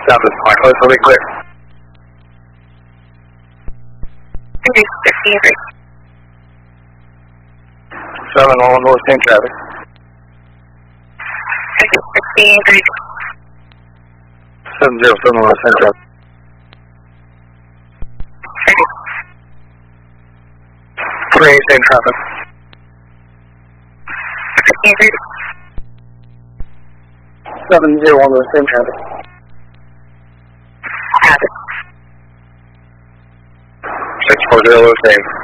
South is fine. Let's really clear. 711 North, same traffic. 707 North, same traffic. 38, same traffic. 701 North, same traffic. 640 North, same.